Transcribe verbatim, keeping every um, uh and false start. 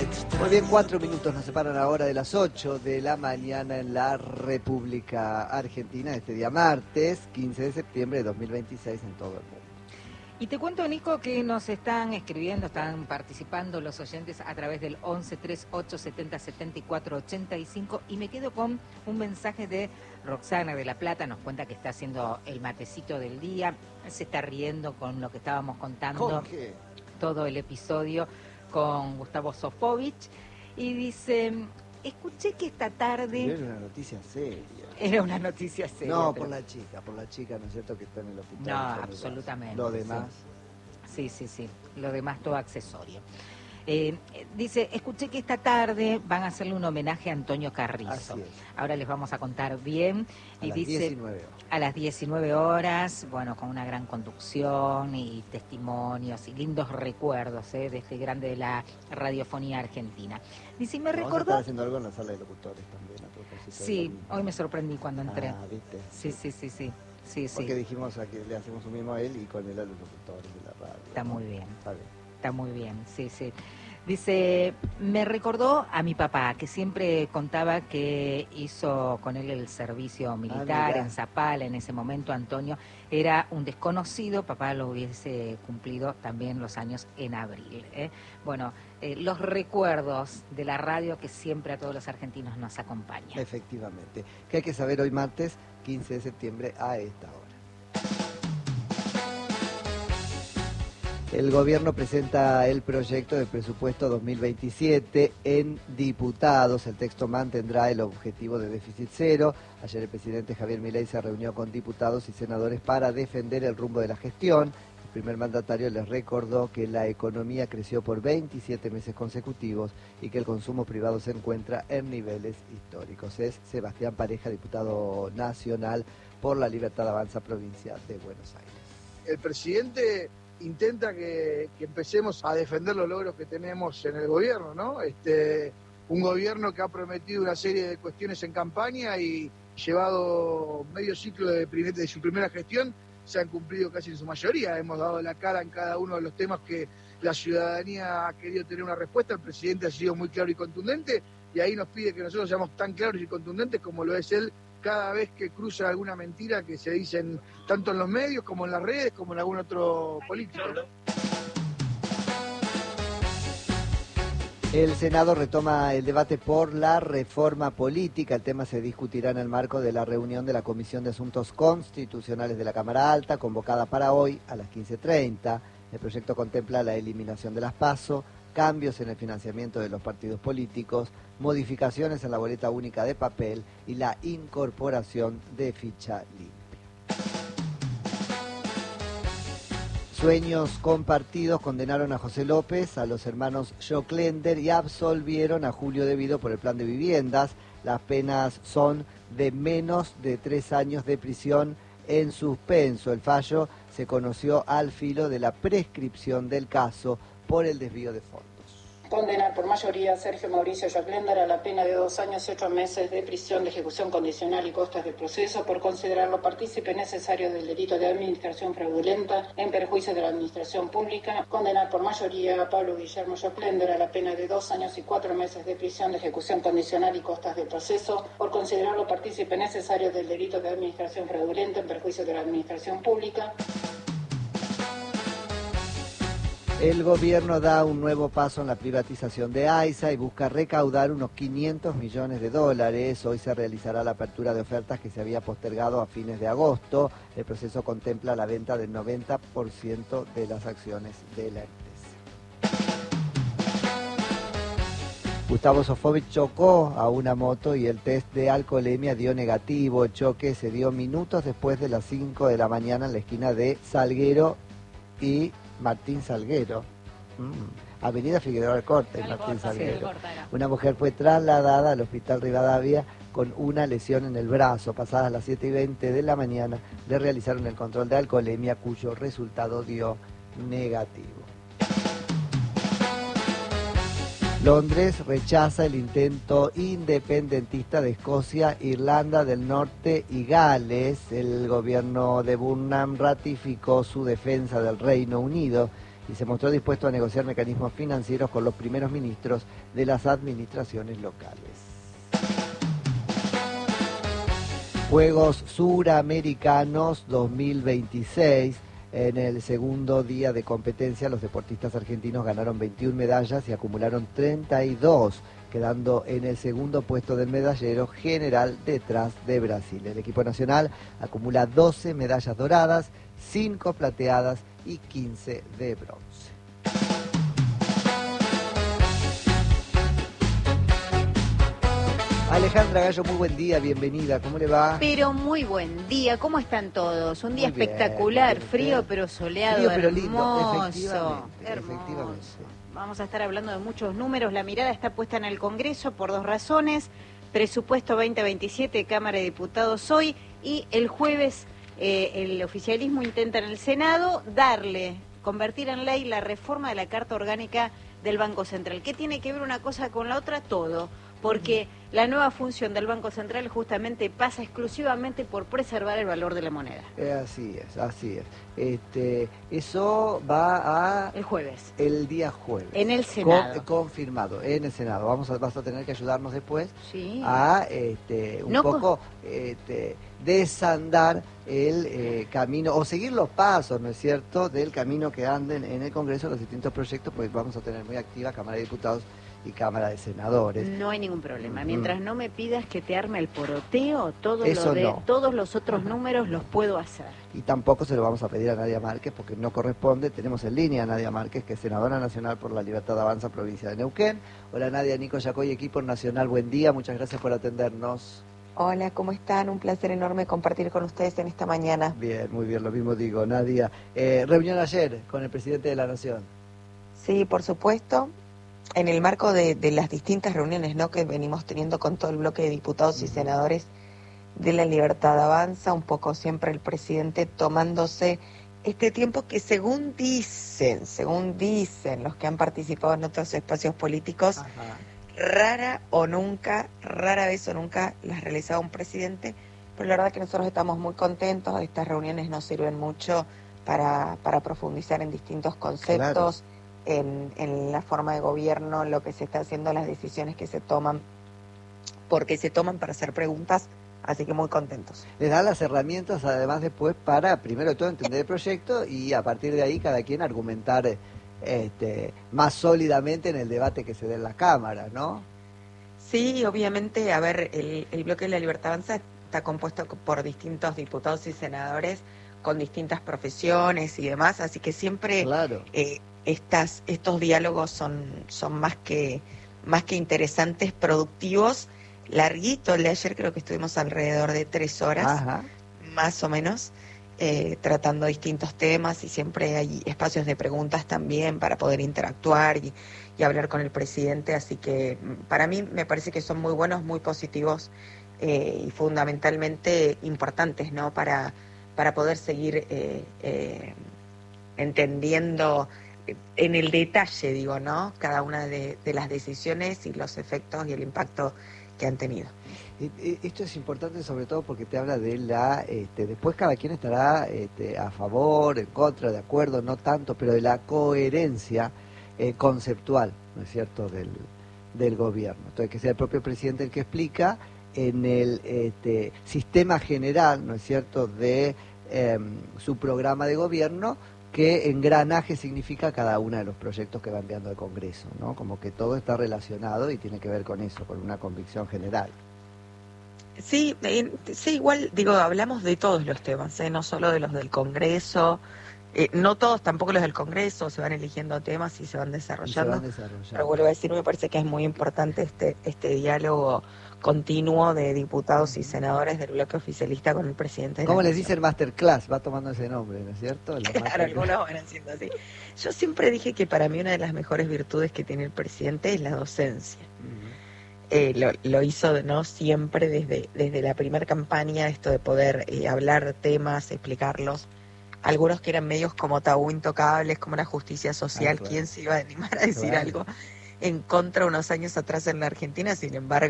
Muy bien, cuatro minutos nos separan ahora de las ocho de la mañana en la República Argentina, este día martes, quince de septiembre de dos mil veintiséis en todo el mundo. Y te cuento, Nico, que nos están escribiendo, están participando los oyentes a través del once treinta y ocho setenta setenta y cuatro ochenta y cinco, y me quedo con un mensaje de Roxana de La Plata. Nos cuenta que está haciendo el matecito del día, se está riendo con lo que estábamos contando. ¿Con qué? Todo el episodio con Gustavo Sofovich, y dice: escuché que esta tarde... Era una noticia seria. Era una noticia seria. No, pero... por la chica, por la chica, ¿no es cierto?, que está en el hospital. No, absolutamente. Lo demás... Sí, sí, sí, lo demás todo accesorio. Eh, dice, escuché que esta tarde van a hacerle un homenaje a Antonio Carrizo. Así es. Ahora les vamos a contar bien. A y las dice, diecinueve horas. A las diecinueve horas, bueno, con una gran conducción y testimonios y lindos recuerdos eh, de este grande de la radiofonía argentina. Dice, me Vamos recordó... a estar haciendo algo en la sala de locutores también, a propósito. Sí, hoy me sorprendí cuando entré. Ah, ¿viste? Sí, sí, sí, sí. Sí, Porque sí. dijimos a que le hacemos un mismo a él y con él a los locutores de la radio. Está ¿no? muy bien. Está bien. Está muy bien, sí, sí. Dice, me recordó a mi papá, que siempre contaba que hizo con él el servicio militar ah, en Zapala. En ese momento Antonio era un desconocido, papá lo hubiese cumplido también los años en abril. ¿eh? Bueno, eh, los recuerdos de la radio que siempre a todos los argentinos nos acompañan. Efectivamente. ¿Qué hay que saber hoy martes, quince de septiembre, a esta hora? El gobierno presenta el proyecto de presupuesto dos mil veintisiete en diputados. El texto mantendrá el objetivo de déficit cero. Ayer el presidente Javier Milei se reunió con diputados y senadores para defender el rumbo de la gestión. El primer mandatario les recordó que la economía creció por veintisiete meses consecutivos y que el consumo privado se encuentra en niveles históricos. Es Sebastián Pareja, diputado nacional por la Libertad Avanza, provincia de Buenos Aires. El presidente intenta que, que empecemos a defender los logros que tenemos en el gobierno, ¿no? Este, un gobierno que ha prometido una serie de cuestiones en campaña y llevado medio ciclo de, primer, de su primera gestión, se han cumplido casi en su mayoría. Hemos dado la cara en cada uno de los temas que la ciudadanía ha querido tener una respuesta. El presidente ha sido muy claro y contundente, y ahí nos pide que nosotros seamos tan claros y contundentes como lo es él cada vez que cruza alguna mentira que se dicen tanto en los medios como en las redes como en algún otro político, ¿no? El Senado retoma el debate por la reforma política. El tema se discutirá en el marco de la reunión de la Comisión de Asuntos Constitucionales de la Cámara Alta, convocada para hoy a las quince treinta. El proyecto contempla la eliminación de las PASO, cambios en el financiamiento de los partidos políticos, modificaciones en la boleta única de papel y la incorporación de ficha limpia. Sueños compartidos condenaron a José López, a los hermanos Joclender y absolvieron a Julio Devido por el plan de viviendas. Las penas son de menos de tres años de prisión en suspenso. El fallo se conoció al filo de la prescripción del caso por el desvío de fondos. Condenar por mayoría a Sergio Mauricio Joclender a la pena de dos años y ocho meses de prisión de ejecución condicional y costas de proceso por considerarlo partícipe necesario del delito de administración fraudulenta en perjuicio de la administración pública. Condenar por mayoría a Pablo Guillermo Joclender a la pena de dos años y cuatro meses de prisión de ejecución condicional y costas de proceso por considerarlo partícipe necesario del delito de administración fraudulenta en perjuicio de la administración pública. El gobierno da un nuevo paso en la privatización de AISA y busca recaudar unos quinientos millones de dólares. Hoy se realizará la apertura de ofertas que se había postergado a fines de agosto. El proceso contempla la venta del noventa por ciento de las acciones de la empresa. Gustavo Sofovich chocó a una moto y el test de alcoholemia dio negativo. El choque se dio minutos después de las cinco de la mañana en la esquina de Salguero y Martín Salguero, mm. Avenida Figueroa Alcorta y Martín Salguero. Una mujer fue trasladada al Hospital Rivadavia con una lesión en el brazo. Pasadas las siete y veinte de la mañana le realizaron el control de alcoholemia, cuyo resultado dio negativo. Londres rechaza el intento independentista de Escocia, Irlanda del Norte y Gales. El gobierno de Burnham ratificó su defensa del Reino Unido y se mostró dispuesto a negociar mecanismos financieros con los primeros ministros de las administraciones locales. Juegos Suramericanos dos mil veintiséis. En el segundo día de competencia, los deportistas argentinos ganaron veintiuna medallas y acumularon treinta y dos, quedando en el segundo puesto del medallero general detrás de Brasil. El equipo nacional acumula doce medallas doradas, cinco plateadas y quince de bronce. Alejandra Gallo, muy buen día, bienvenida, ¿cómo le va? Pero muy buen día, ¿cómo están todos? Un día Muy bien, espectacular, bien, frío bien. pero soleado, Frío pero hermoso, lindo, efectivamente, hermoso. efectivamente. Vamos a estar hablando de muchos números, la mirada está puesta en el Congreso por dos razones, presupuesto veinte veintisiete, Cámara de Diputados hoy, y el jueves eh, el oficialismo intenta en el Senado darle, convertir en ley la reforma de la Carta Orgánica del Banco Central. ¿Qué tiene que ver una cosa con la otra? Todo. Porque la nueva función del Banco Central justamente pasa exclusivamente por preservar el valor de la moneda. Eh, así es, así es. Este, eso va a... El jueves. El día jueves. En el Senado. Con, confirmado, en el Senado. Vamos a, vas a tener que ayudarnos después Sí. a este, un No poco este, desandar el eh, camino, o seguir los pasos, ¿no es cierto?, del camino que anden en el Congreso los distintos proyectos, pues vamos a tener muy activa Cámara de Diputados y Cámara de Senadores. No hay ningún problema. Mm. Mientras no me pidas que te arme el poroteo, todo Eso lo de, no. todos los otros números los puedo hacer. Y tampoco se lo vamos a pedir a Nadia Márquez porque no corresponde. Tenemos en línea a Nadia Márquez, que es senadora nacional por la Libertad Avanza, provincia de Neuquén. Hola Nadia, Nico Yacoy, equipo nacional, buen día, muchas gracias por atendernos. Hola, ¿cómo están? Un placer enorme compartir con ustedes en esta mañana. Bien, muy bien, lo mismo digo, Nadia. Eh, reunión ayer con el presidente de la Nación. Sí, por supuesto, en el marco de, de las distintas reuniones, ¿no?, que venimos teniendo con todo el bloque de diputados y senadores de la Libertad Avanza, un poco siempre el presidente tomándose este tiempo que según dicen, según dicen los que han participado en otros espacios políticos, Ajá. rara o nunca, rara vez o nunca las realizaba un presidente, pero la verdad que nosotros estamos muy contentos, estas reuniones nos sirven mucho para, para profundizar en distintos conceptos, claro. en, en la forma de gobierno, lo que se está haciendo, las decisiones que se toman, porque se toman para hacer preguntas, así que muy contentos. Les da las herramientas además después para, primero de todo, entender el proyecto y a partir de ahí cada quien argumentar Este, más sólidamente en el debate que se dé en la Cámara, ¿no? Sí, obviamente, a ver, el, el bloque de la Libertad Avanza está compuesto por distintos diputados y senadores con distintas profesiones y demás, así que siempre claro. eh, estas, estos diálogos son, son más que, más que interesantes, productivos, larguito. El de ayer creo que estuvimos alrededor de tres horas, Ajá. más o menos. Eh, tratando distintos temas y siempre hay espacios de preguntas también para poder interactuar y, y hablar con el presidente, así que para mí me parece que son muy buenos, muy positivos eh, y fundamentalmente importantes, ¿no?, para, para poder seguir eh, eh, entendiendo en el detalle, digo, ¿no?, cada una de, de las decisiones y los efectos y el impacto que han tenido. Esto es importante sobre todo porque te habla de la, este, después cada quien estará este, a favor, en contra, de acuerdo, no tanto, pero de la coherencia eh, conceptual, ¿no es cierto?, del, del gobierno. Entonces que sea el propio presidente el que explica en el este, sistema general, ¿no es cierto?, de eh, su programa de gobierno, qué engranaje significa cada uno de los proyectos que va enviando al Congreso, ¿no? Como que todo está relacionado y tiene que ver con eso, con una convicción general. Sí, eh, sí, igual, digo, hablamos de todos los temas, ¿eh? No solo de los del Congreso, eh, no todos, tampoco los del Congreso, se van eligiendo temas y se van desarrollando. Se van desarrollando. Pero vuelvo a decir, me parece que es muy importante este, este diálogo continuo de diputados y senadores del bloque oficialista con el presidente. ¿Cómo les dicen masterclass? Va tomando ese nombre, ¿no es cierto? La claro, algunos van haciendo así. Yo siempre dije que para mí una de las mejores virtudes que tiene el presidente es la docencia. Uh-huh. Eh, lo, lo hizo no siempre desde, desde la primera campaña, esto de poder eh, hablar temas, explicarlos. Algunos que eran medios como tabú intocables, como la justicia social, ah, claro. ¿Quién se iba a animar a decir claro. algo en contra unos años atrás en la Argentina? Sin embargo,